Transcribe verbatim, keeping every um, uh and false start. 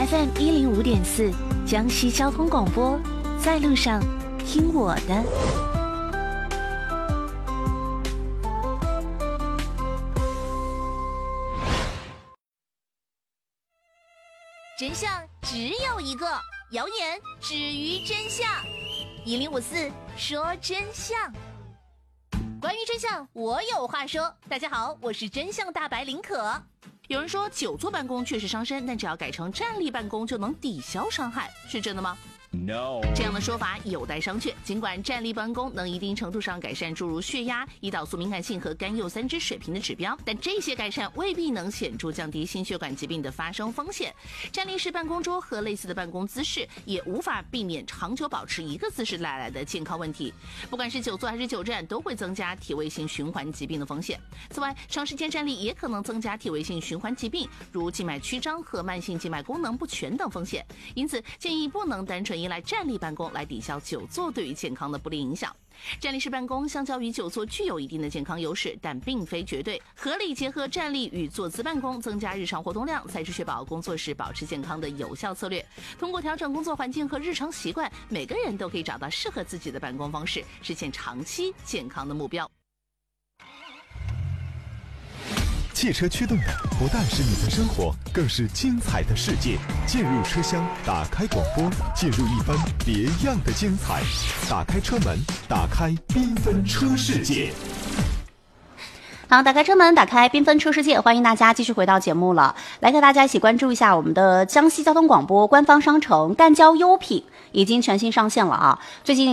F M 一零五点四，江西交通广播，在路上听我的。 真相只有一个，谣言止于真相。一零五四说真相，关于真相，我有话说。大家好，我是真相大白林可。有人说久坐办公确实伤身，但只要改成站立办公就能抵消伤害，是真的吗？No. 这样的说法有待商榷。尽管站立办公能一定程度上改善诸如血压、胰岛素敏感性和甘油三酯水平的指标，但这些改善未必能显著降低心血管疾病的发生风险。站立式办公桌和类似的办公姿势也无法避免长久保持一个姿势带来的健康问题。不管是久坐还是久站，都会增加体位性循环疾病的风险。此外，长时间站立也可能增加体位性循环疾病，如静脉曲张和慢性静脉功能不全等风险。因此，建议不能单纯依赖站立办公来抵消久坐对于健康的不利影响。站立式办公相较于久坐具有一定的健康优势，但并非绝对。合理结合站立与坐姿办公，增加日常活动量，才是确保工作时保持健康的有效策略。通过调整工作环境和日常习惯，每个人都可以找到适合自己的办公方式，实现长期健康的目标。 汽车驱动的不但是你的生活，更是精彩的世界。进入车厢，打开广播，进入一番别样的精彩。打开车门，打开缤纷车世界。 好，打开车门，打开缤纷车世界，欢迎大家继续回到节目了。来和大家一起关注一下我们的江西交通广播官方商城赣交优品已经全新上线了啊！最近